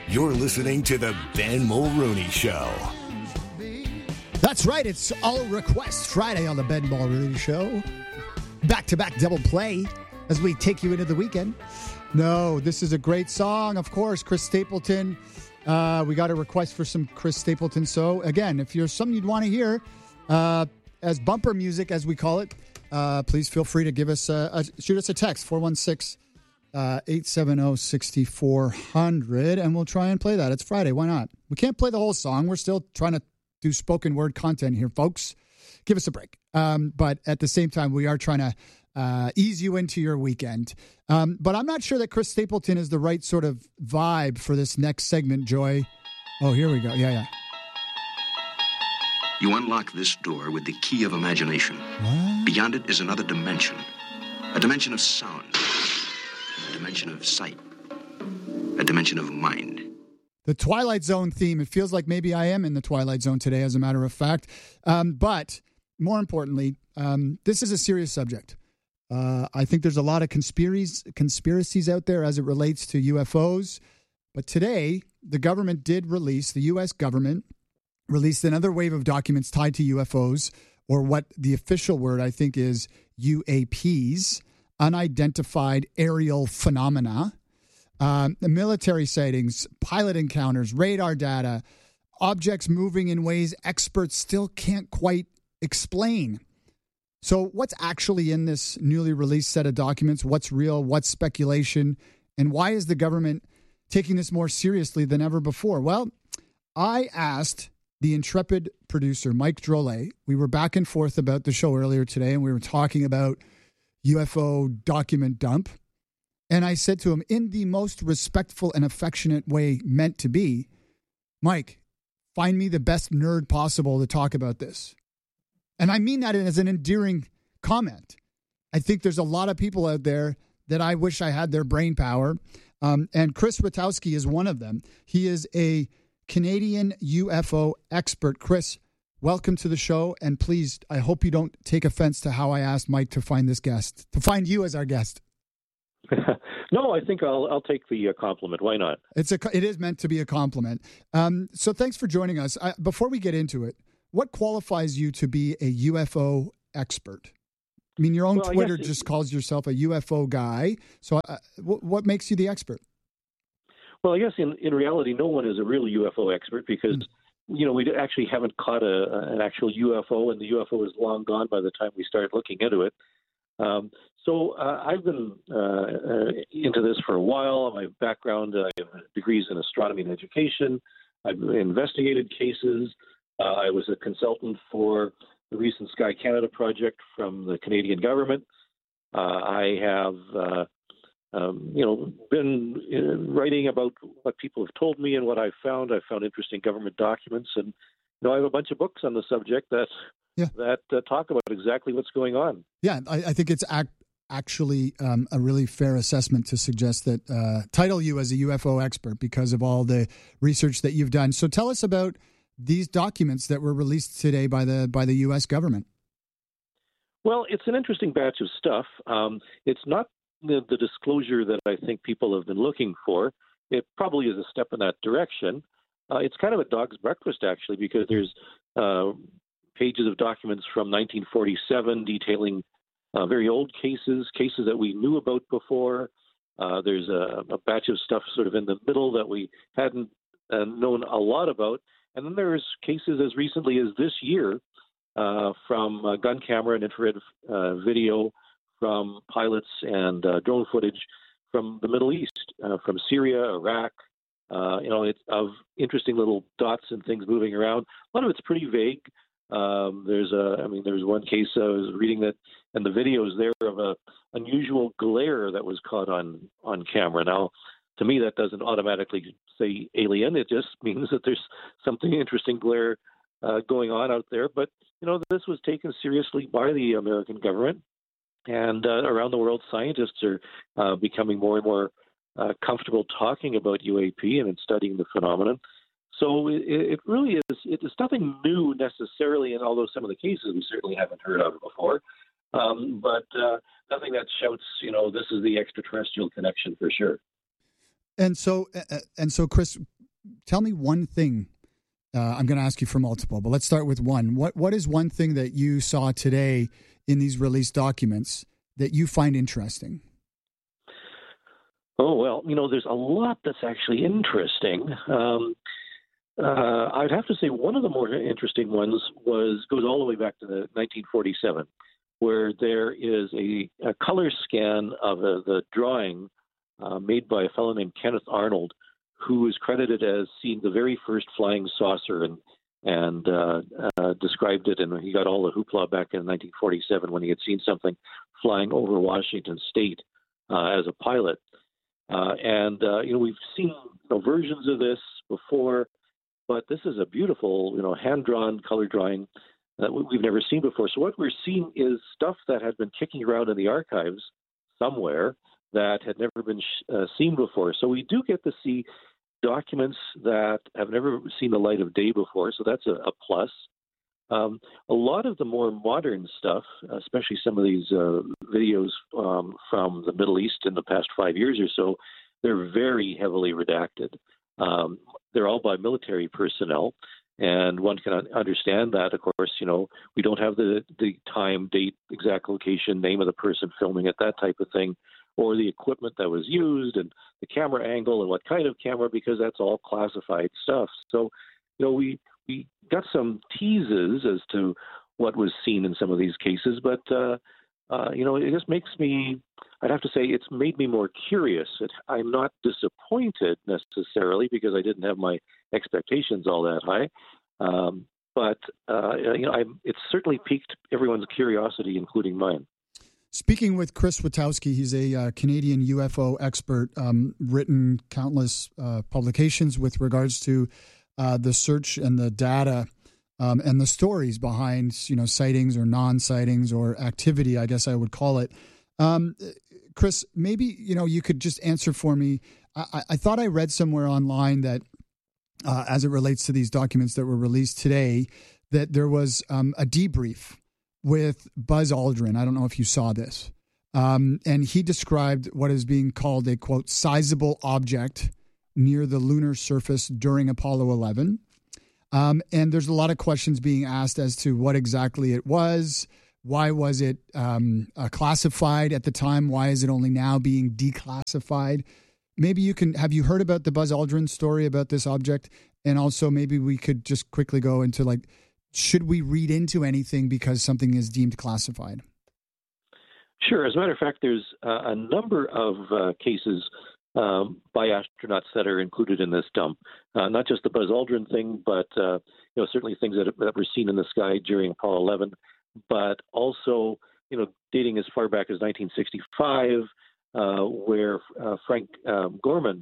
You're listening to the Ben Mulrooney Show. That's right. It's All Request Friday on the Ben Mulrooney Show. Back-to-back double play as we take you into the weekend. No, this is a great song. Of course, Chris Stapleton. We got a request for some Chris Stapleton. So, again, if you're something you'd want to hear as bumper music, as we call it, please feel free to give us shoot us a text, 416-870-6400, and we'll try and play that. It's Friday. Why not? We can't play the whole song. We're still trying to do spoken word content here, folks. Give us a break. But at the same time, we are trying to ease you into your weekend. But I'm not sure that Chris Stapleton is the right sort of vibe for this next segment, Joy. Oh, here we go. Yeah. You unlock this door with the key of imagination. What? Beyond it is another dimension. A dimension of sound. A dimension of sight. A dimension of mind. The Twilight Zone theme. It feels like maybe I am in the Twilight Zone today, as a matter of fact. But more importantly, this is a serious subject. I think there's a lot of conspiracies out there as it relates to UFOs. But today, the U.S. government released another wave of documents tied to UFOs, or what the official word, I think, is UAPs, unidentified aerial phenomena. The military sightings, pilot encounters, radar data, objects moving in ways experts still can't quite explain. So what's actually in this newly released set of documents? What's real? What's speculation? And why is the government taking this more seriously than ever before? Well, I asked the intrepid producer, Mike Drolet. We were back and forth about the show earlier today, and we were talking about UFO document dump. And I said to him, in the most respectful and affectionate way meant to be, Mike, find me the best nerd possible to talk about this. And I mean that as an endearing comment. I think there's a lot of people out there that I wish I had their brain power. And Chris Witkowski is one of them. He is a Canadian UFO expert. Chris, welcome to the show. And please, I hope you don't take offense to how I asked Mike to find you as our guest. No, I think I'll take the compliment. Why not? It is meant to be a compliment. So thanks for joining us. Before we get into it, what qualifies you to be a UFO expert? I mean, your own Twitter just calls yourself a UFO guy. So what makes you the expert? Well, I guess in reality, no one is a real UFO expert because, we actually haven't caught an actual UFO, and the UFO is long gone by the time we start looking into it. So I've been into this for a while. My background, I have degrees in astronomy and education. I've investigated cases. I was a consultant for the recent Sky Canada project from the Canadian government. I have, been writing about what people have told me and what I've found. I've found interesting government documents, and I have a bunch of books on the subject that talk about exactly what's going on. Yeah, I think it's actually a really fair assessment to suggest that title you as a UFO expert because of all the research that you've done. So tell us about these documents that were released today by the U.S. government. Well, it's an interesting batch of stuff. It's not the disclosure that I think people have been looking for. It probably is a step in that direction. It's kind of a dog's breakfast, actually, because there's pages of documents from 1947 detailing very old cases that we knew about before. There's a batch of stuff sort of in the middle that we hadn't known a lot about. And then there's cases as recently as this year from gun camera and infrared video from pilots and drone footage from the Middle East, from Syria, Iraq. It's of interesting little dots and things moving around. A lot of it's pretty vague. There's one case I was reading that, and the videos there of a unusual glare that was caught on camera. Now, to me, that doesn't automatically say alien. It just means that there's something interesting glare going on out there. But, this was taken seriously by the American government. And around the world, scientists are becoming more and more comfortable talking about UAP and studying the phenomenon. So it really is, it's nothing new necessarily, and although some of the cases we certainly haven't heard of before, but nothing that shouts, this is the extraterrestrial connection for sure. And so, Chris, tell me one thing. I'm going to ask you for multiple, but let's start with one. What is one thing that you saw today in these released documents that you find interesting? Oh, well, there's a lot that's actually interesting. I'd have to say one of the more interesting ones goes all the way back to 1947, where there is a color scan of the drawing made by a fellow named Kenneth Arnold, who is credited as seeing the very first flying saucer and described it. And he got all the hoopla back in 1947 when he had seen something flying over Washington State as a pilot. We've seen versions of this before, but this is a beautiful, hand-drawn color drawing that we've never seen before. So what we're seeing is stuff that had been kicking around in the archives somewhere that had never been seen before. So we do get to see documents that have never seen the light of day before, so that's a plus. A lot of the more modern stuff, especially some of these videos from the Middle East in the past 5 years or so, they're very heavily redacted. They're all by military personnel, and one can understand that. Of course, we don't have the time, date, exact location, name of the person filming it, that type of thing, or the equipment that was used and the camera angle and what kind of camera, because that's all classified stuff. So, we got some teases as to what was seen in some of these cases, but, it just makes me, I'd have to say it's made me more curious. I'm not disappointed necessarily because I didn't have my expectations all that high. But it's certainly piqued everyone's curiosity, including mine. Speaking with Chris Witkowski, he's a Canadian UFO expert, written countless publications with regards to the search and the data and the stories behind, sightings or non-sightings or activity, I guess I would call it. Chris, maybe, you could just answer for me. I thought I read somewhere online that as it relates to these documents that were released today, that there was a debrief with Buzz Aldrin. I don't know if you saw this. And he described what is being called a, quote, sizable object near the lunar surface during Apollo 11. And there's a lot of questions being asked as to what exactly it was. Why was it classified at the time? Why is it only now being declassified? Maybe have you heard about the Buzz Aldrin story about this object? And also maybe we could just quickly go into should we read into anything because something is deemed classified? Sure. As a matter of fact, there's a number of cases by astronauts that are included in this dump. Not just the Buzz Aldrin thing, but certainly things that were seen in the sky during Apollo 11, but also dating as far back as 1965, where Frank Gorman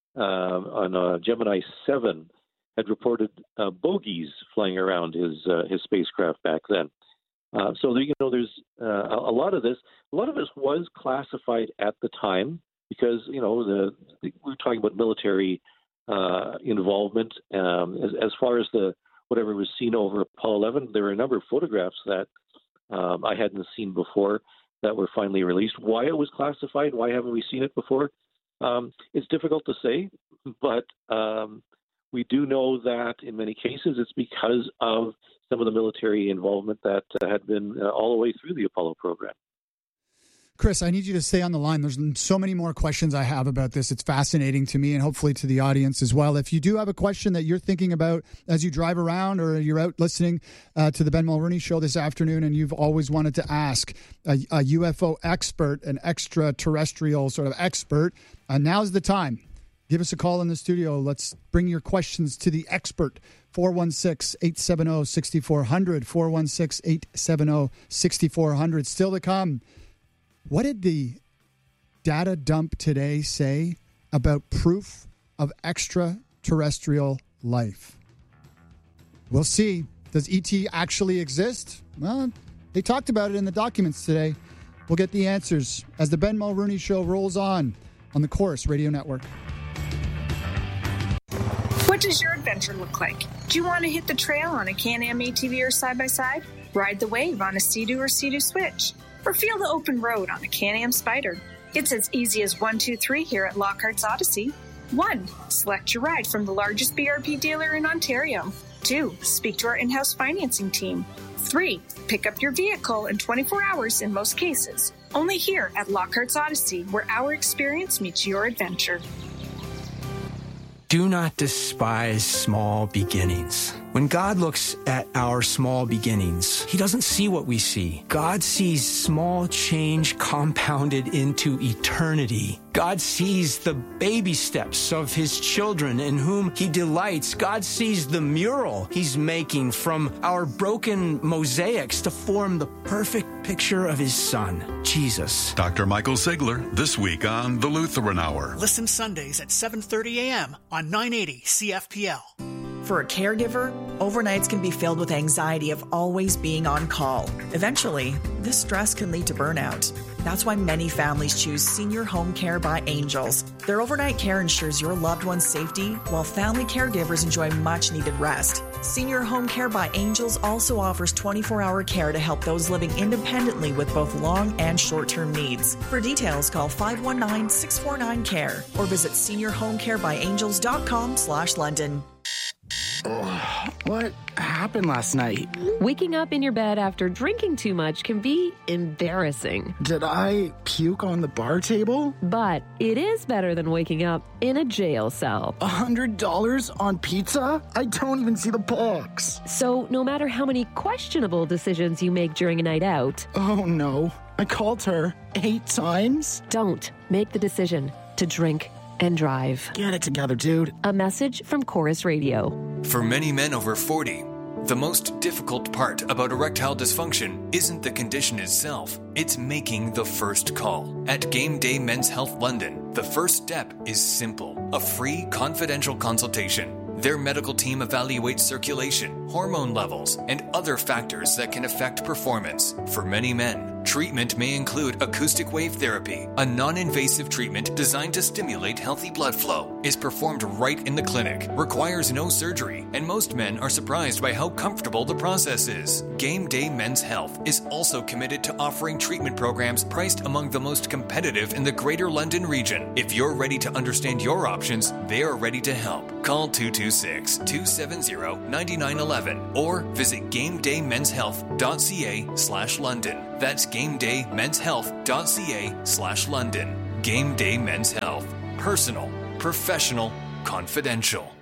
on Gemini 7 had reported bogies flying around his spacecraft back then. So there's a lot of this. A lot of this was classified at the time because we're talking about military involvement. As far as whatever was seen over Apollo 11, there were a number of photographs that I hadn't seen before that were finally released. Why it was classified? Why haven't we seen it before? It's difficult to say, but we do know that in many cases it's because of some of the military involvement that had been all the way through the Apollo program. Chris, I need you to stay on the line. There's so many more questions I have about this. It's fascinating to me and hopefully to the audience as well. If you do have a question that you're thinking about as you drive around or you're out listening to the Ben Mulroney Show this afternoon and you've always wanted to ask a UFO expert, an extraterrestrial sort of expert, now's the time. Give us a call in the studio. Let's bring your questions to the expert. 416-870-6400, 416-870-6400. Still to come. What did the data dump today say about proof of extraterrestrial life? We'll see. Does ET actually exist? Well, they talked about it in the documents today. We'll get the answers as the Ben Mulroney Show rolls on the Chorus Radio Network. What does your adventure look like? Do you want to hit the trail on a Can-Am ATV or side-by-side? Ride the wave on a Sea-Doo or Sea-Doo Switch? Or feel the open road on a Can-Am Spyder? It's as easy as 1, 2, 3 here at Lockhart's Odyssey. 1. Select your ride from the largest BRP dealer in Ontario. 2. Speak to our in-house financing team. 3. Pick up your vehicle in 24 hours in most cases. Only here at Lockhart's Odyssey, where our experience meets your adventure. Do not despise small beginnings. When God looks at our small beginnings, He doesn't see what we see. God sees small change compounded into eternity. God sees the baby steps of His children in whom He delights. God sees the mural He's making from our broken mosaics to form the perfect picture of His Son, Jesus. Dr. Michael Sigler, this week on The Lutheran Hour. Listen Sundays at 7:30 a.m. on 980 CFPL. For a caregiver, overnights can be filled with anxiety of always being on call. Eventually, this stress can lead to burnout. That's why many families choose Senior Home Care by Angels. Their overnight care ensures your loved one's safety, while family caregivers enjoy much-needed rest. Senior Home Care by Angels also offers 24-hour care to help those living independently with both long and short-term needs. For details, call 519-649-CARE or visit seniorhomecarebyangels.com/London. What happened last night? Waking up in your bed after drinking too much can be embarrassing. Did I puke on the bar table? But it is better than waking up in a jail cell. $100 on pizza? I don't even see the box. So no matter how many questionable decisions you make during a night out... Oh no, I called her 8 times? Don't make the decision to drink and drive. Get it together, dude. A message from Chorus Radio. For many men over 40, the most difficult part about erectile dysfunction isn't the condition itself, it's making the first call. At Game Day Men's Health London, the first step is simple: a free confidential consultation. Their medical team evaluates circulation, hormone levels, and other factors that can affect performance. For many men, treatment may include acoustic wave therapy, a non-invasive treatment designed to stimulate healthy blood flow, is performed right in the clinic, requires no surgery, and most men are surprised by how comfortable the process is. Game Day Men's Health is also committed to offering treatment programs priced among the most competitive in the Greater London region. If you're ready to understand your options, they are ready to help. Call 226-270-9911 or visit GameDayMen'sHealth.ca/London. That's GameDayMen'sHealth.ca/London. Game Day Men's Health. Personal, professional, confidential.